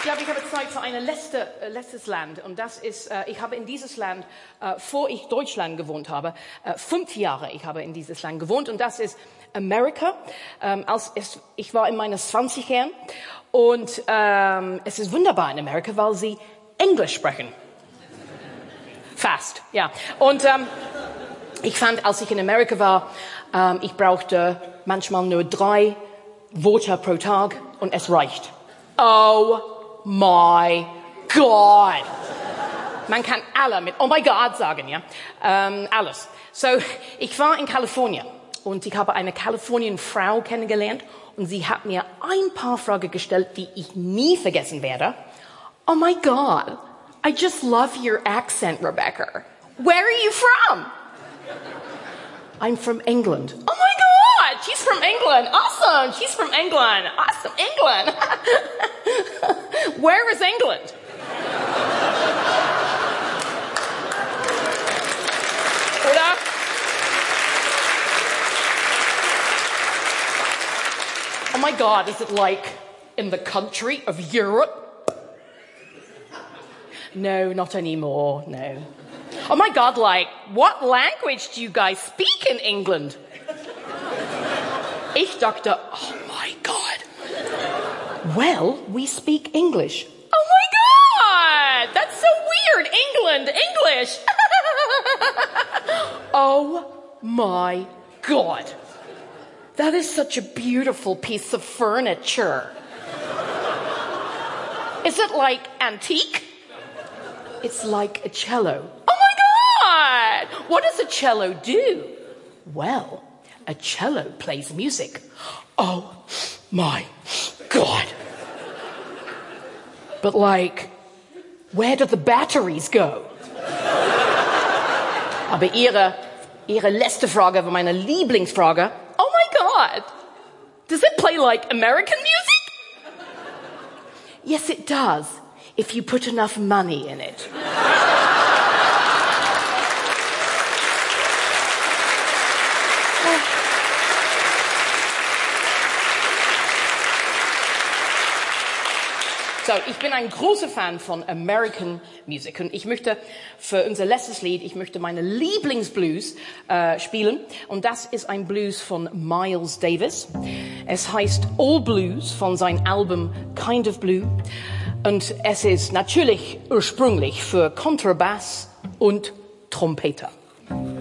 glaube, ich habe Zeit für ein letztes Land. Und das ist, ich habe in dieses Land, vor ich Deutschland gewohnt habe, 5 Jahre ich habe in dieses Land gewohnt. Und das ist Amerika. Ich war in meinen 20ern. Und es ist wunderbar in Amerika, weil sie Englisch sprechen. Fast, ja. Und ich fand, als ich in Amerika war, ich brauchte manchmal nur 3 Worte pro Tag und es reicht. Oh my God. Man kann alle mit Oh my God sagen, ja. Alles. So, ich war in Kalifornien und ich habe eine Kalifornien-Frau kennengelernt und sie hat mir ein paar Fragen gestellt, die ich nie vergessen werde. Oh my God. I just love your accent, Rebecca. Where are you from? I'm from England. Oh my God, she's from England. Awesome, she's from England. Awesome, England. Where is England? Oder? Oh my God, is it like in the country of Europe? No, not anymore, no. Oh my God, like, what language do you guys speak in England? Ich dachte, oh my God. Well, we speak English. Oh my God, that's so weird. England, English. Oh my God. That is such a beautiful piece of furniture. Is it like antique? It's like a cello. Oh my God! What does a cello do? Well, a cello plays music. Oh my God. But like, where do the batteries go? Aber ihre letzte Frage war meine Lieblingsfrage. Oh my God! Does it play like American music? Yes, it does. If you put enough money in it. So, ich bin ein großer Fan von American Music und ich möchte für unser letztes Lied, ich möchte meine Lieblingsblues spielen und das ist ein Blues von Miles Davis. Es heißt All Blues von seinem Album Kind of Blue. Und es ist natürlich ursprünglich für Kontrabass und Trompete.